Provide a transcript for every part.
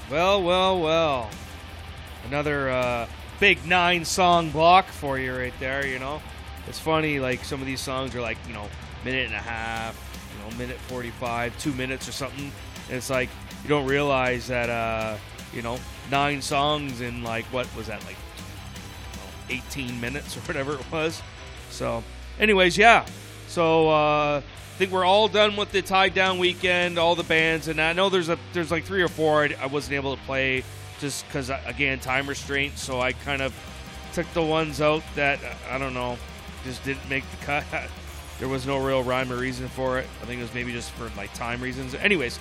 Well. Another big 9-song block for you right there, It's funny, like, some of these songs are like, minute and a half, minute 45, 2 minutes or something. And it's like, you don't realize that, 9 songs in, like, what was that, like, 18 minutes or whatever it was. So, anyways, yeah. So, I think we're all done with the Tied Down weekend, all the bands, and I know there's like 3 or 4 I wasn't able to play just because, again, time restraints, so I kind of took the ones out that, I don't know, just didn't make the cut. There was no real rhyme or reason for it. I think it was maybe just for, like, time reasons. Anyways,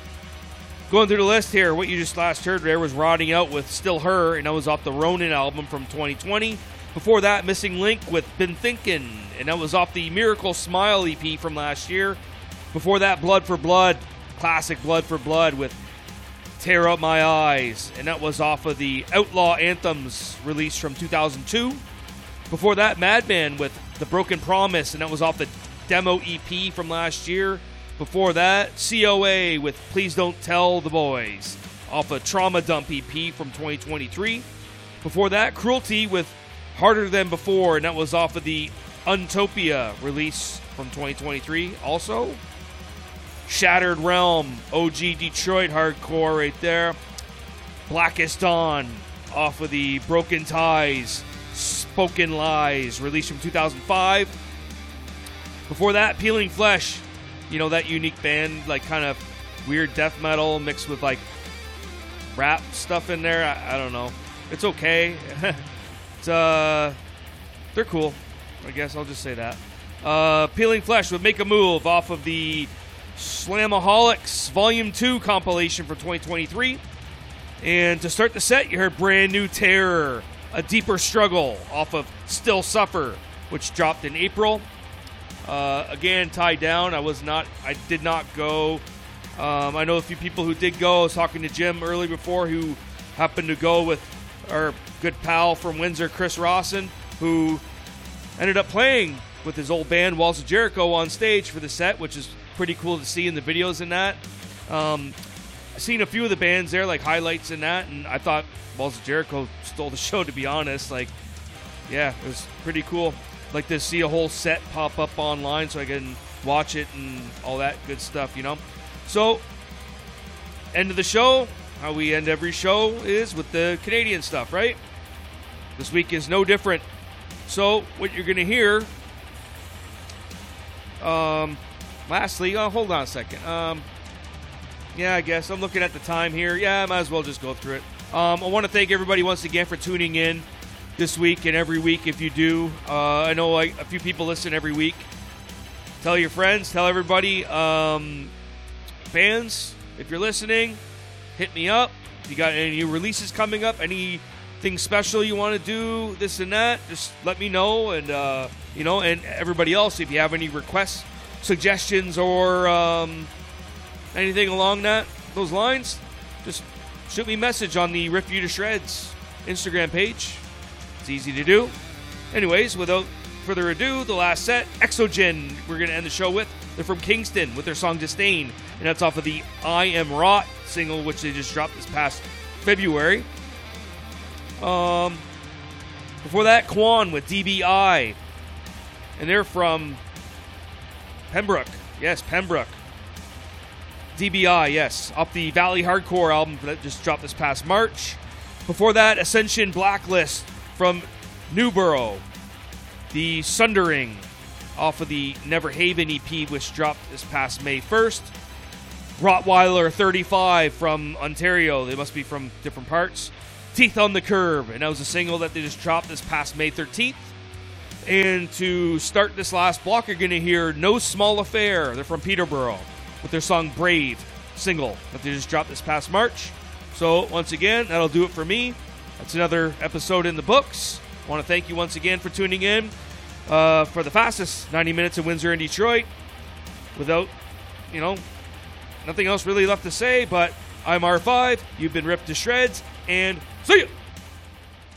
going through the list here, what you just last heard there was Rotting Out with Still Her, and that was off the Ronin album from 2020. Before that, Missing Link with Been Thinkin', and that was off the Miracle Smile EP from last year. Before that, Blood for Blood, classic Blood for Blood with Tear Up My Eyes, and that was off of the Outlaw Anthems release from 2002. Before that, Madman with The Broken Promise, and that was off the demo EP from last year. Before that, COA with Please Don't Tell the Boys, off a Trauma Dump EP from 2023. Before that, Cruelty with Harder Than Before, and that was off of the Untopia release from 2023 also. Shattered Realm, OG Detroit hardcore right there. Blackest Dawn, off of the Broken Ties, Spoken Lies, released from 2005. Before that, Peeling Flesh, that unique band, like kind of weird death metal mixed with like rap stuff in there. I don't know. It's okay. They're cool. I guess I'll just say that. Peeling Flesh with Make a Move off of the Slamaholics Volume 2 compilation for 2023. And to start the set, you heard Brand New Terror, A Deeper Struggle off of Still Suffer, which dropped in April. Again, Tied Down. I did not go. I know a few people who did go. I was talking to Jim early before who happened to go with our good pal from Windsor, Chris Rawson, who ended up playing with his old band, Walls of Jericho, on stage for the set, which is pretty cool to see in the videos and that. I've seen a few of the bands there, like highlights in that, and I thought Walls of Jericho stole the show, to be honest. Like, yeah, it was pretty cool. Like to see a whole set pop up online so I can watch it and all that good stuff, So, end of the show. How we end every show is with the Canadian stuff, right? This week is no different. So, what you're going to hear, lastly, hold on a second. I guess I'm looking at the time here. Yeah, I might as well just go through it. I want to thank everybody once again for tuning in this week and every week if you do. I know a few people listen every week. Tell your friends, tell everybody. Fans, if you're listening, hit me up. If you got any new releases coming up, anything special you want to do, this and that, just let me know. And, and everybody else, if you have any requests, suggestions, or anything along those lines, just shoot me a message on the Rip You to Shreds Instagram page. It's easy to do. Anyways, without further ado, the last set, Exogen, we're going to end the show with. They're from Kingston with their song Disdain, and that's off of the I Am Rot single, which they just dropped this past February. Before that, Quan with DBI, and they're from Pembroke. Yes, Pembroke. DBI, yes, off the Valley Hardcore album that just dropped this past March. Before that, Ascension Blacklist from Newborough. The Sundering off of the Never Haven EP, which dropped this past May 1st. Rottweiler 35 from Ontario. They must be from different parts. Teeth on the Curb, and that was a single that they just dropped this past May 13th. And to start this last block, you're going to hear No Small Affair. They're from Peterborough with their song Brave single that they just dropped this past March. So once again, that'll do it for me. That's another episode in the books. I want to thank you once again for tuning in for the fastest 90 minutes in Windsor and Detroit. Without, nothing else really left to say, but I'm R5. You've been ripped to shreds, and see ya!